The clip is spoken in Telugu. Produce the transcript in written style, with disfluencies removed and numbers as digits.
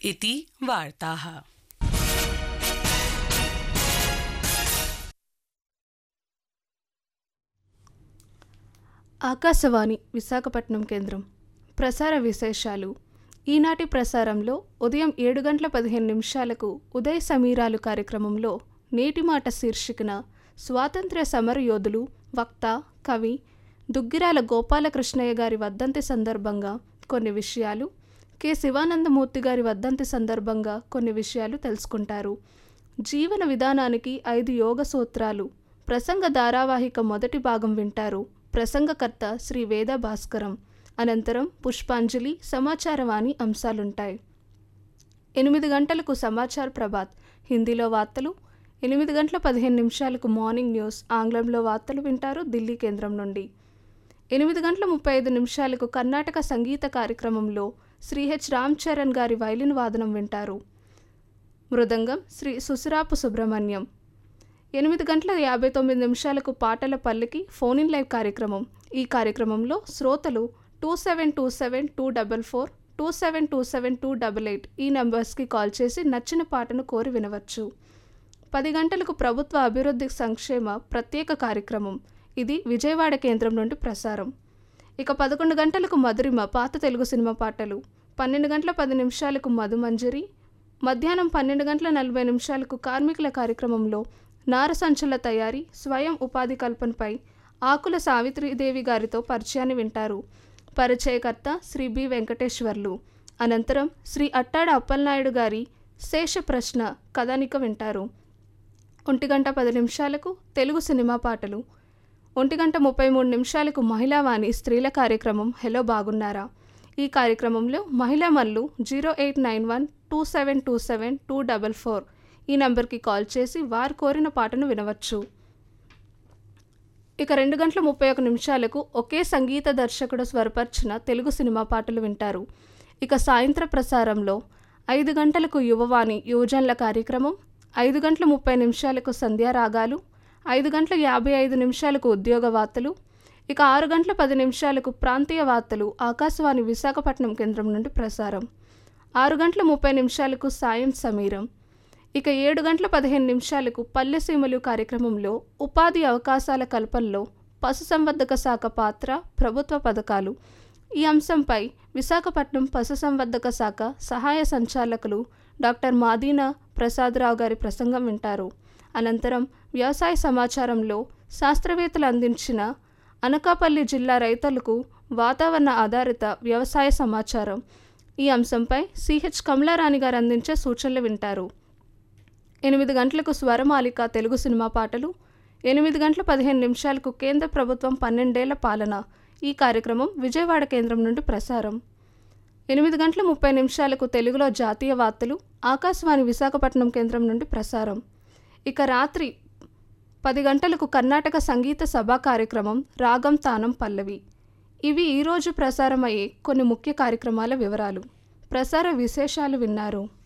इति वार्ताः। ఆకాశవాణి విశాఖపట్నం కేంద్రం ప్రసార విశేషాలు. ఈనాటి ప్రసారంలో ఉదయం 7:15 ఉదయ సమీరాలు కార్యక్రమంలో నేటి మాట శీర్షికన స్వాతంత్ర్య సమరయోధులు, వక్త, కవి దుగ్గిరాల గోపాలకృష్ణయ్య గారి వర్ధంతి సందర్భంగా కొన్ని విషయాలు, కె శివానందమూర్తి గారి వర్ధంతి సందర్భంగా కొన్ని విషయాలు తెలుసుకుంటారు. జీవన విధానానికి 5 యోగ సూత్రాలు ప్రసంగ ధారావాహిక మొదటి భాగం వింటారు. ప్రసంగకర్త శ్రీ వేద భాస్కరం. అనంతరం పుష్పాంజలి, సమాచారవాణి అంశాలుంటాయి. 8 గంటలకు సమాచార్ ప్రభాత్ హిందీలో వార్తలు, 8:15 మార్నింగ్ న్యూస్ ఆంగ్లంలో వార్తలు వింటారు ఢిల్లీ కేంద్రం నుండి. 8:35 కర్ణాటక సంగీత కార్యక్రమంలో శ్రీ హెచ్ రామ్ చరణ్ గారి వైలిన్ వాదనం వింటారు. మృదంగం శ్రీ సుసిరాపు సుబ్రహ్మణ్యం. 8:59 పాటల పల్లకి ఫోన్ ఇన్ లైవ్ కార్యక్రమం. ఈ కార్యక్రమంలో శ్రోతలు 2727-244, 2727-288 ఈ నంబర్స్కి కాల్ చేసి నచ్చిన పాటను కోరి వినవచ్చు. 10 గంటలకు ప్రభుత్వ అభివృద్ధి సంక్షేమ ప్రత్యేక కార్యక్రమం. ఇది విజయవాడ కేంద్రం నుండి ప్రసారం. ఇక 11 గంటలకు మధురిమ పాత తెలుగు సినిమా పాటలు. 12:10 మధుమంజరి. మధ్యాహ్నం 12:40 కార్మికుల కార్యక్రమంలో నార సంచుల తయారీ, స్వయం ఉపాధి కల్పనపై ఆకుల సావిత్రీదేవి గారితో పరిచయాన్ని వింటారు. పరిచయకర్త శ్రీ బి వెంకటేశ్వర్లు. అనంతరం శ్రీ అట్టాడ అప్పలనాయుడు గారి శేష ప్రశ్న కథానిక వింటారు. 1:10 తెలుగు సినిమా పాటలు. 1:33 మహిళావాణి స్త్రీల కార్యక్రమం హలో బాగున్నారా. ఈ కార్యక్రమంలో మహిళా మల్లు 0891-2727-244 ఈ నంబర్కి కాల్ చేసి వారు కోరిన పాటను వినవచ్చు. ఇక 2:31 ఒకే సంగీత దర్శకుడు స్వరపర్చిన తెలుగు సినిమా పాటలు వింటారు. ఇక సాయంత్ర ప్రసారంలో 5 గంటలకు యువవాణి యువజనుల కార్యక్రమం, 5:30 సంధ్యారాగాలు, 5:55 ఉద్యోగ వార్తలు, ఇక 6:10 ప్రాంతీయ వార్తలు ఆకాశవాణి విశాఖపట్నం కేంద్రం నుండి ప్రసారం. 6:30 సాయం సమీరం. ఇక 7:15 పల్లెసీమలు కార్యక్రమంలో ఉపాధి అవకాశాల కల్పనలో పశుసంవర్ధక శాఖ పాత్ర, ప్రభుత్వ పథకాలు ఈ అంశంపై విశాఖపట్నం పశుసంవర్ధక శాఖ సహాయ సంచాలకులు డాక్టర్ మాదీనా ప్రసాదరావు గారి ప్రసంగం వింటారు. అనంతరం వ్యవసాయ సమాచారంలో శాస్త్రవేత్తలు అందించిన అనకాపల్లి జిల్లా రైతులకు వాతావరణ ఆధారిత వ్యవసాయ సమాచారం ఈ అంశంపై సిహెచ్ కమలారాణి గారు అందించే సూచనలు వింటారు. 8 గంటలకు స్వరమాలిక తెలుగు సినిమా పాటలు. 8:15 కేంద్ర ప్రభుత్వం 12 ఏళ్ల పాలన ఈ కార్యక్రమం విజయవాడ కేంద్రం నుండి ప్రసారం. 8:30 తెలుగులో జాతీయ వార్తలు ఆకాశవాణి విశాఖపట్నం కేంద్రం నుండి ప్రసారం. ఇక రాత్రి 10 గంటలకు కర్ణాటక సంగీత సభా కార్యక్రమం రాగం తానం పల్లవి. ఇవి ఈరోజు ప్రసారమయ్యే కొన్ని ముఖ్య కార్యక్రమాల వివరాలు. ప్రసార విశేషాలు విన్నారు.